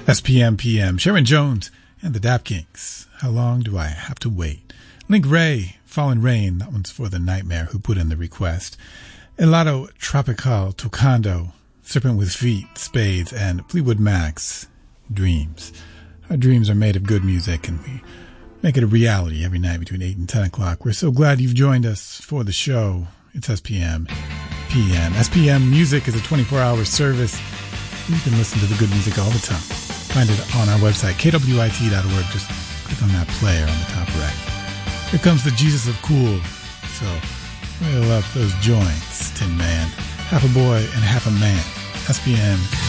SPM PM, Sharon Jones and the Dap Kings. How long do I have to wait? Link Ray, Fallen Rain, that one's for the Nightmare who put in the request. Helado Tropical, Tocando, Serpent with Feet, Spades, and Fleetwood Mac's Dreams. Our dreams are made of good music, and we make it a reality every night between 8 and 10 o'clock. We're so glad you've joined us for the show. It's SPM PM. SPM Music is a 24-hour service. You can listen to the good music all the time. Find it on our website, kwit.org. Just click on that player on the top right. Here comes the Jesus of Cool. So, roll up those joints, Tin Man. Half a boy and half a man. SPM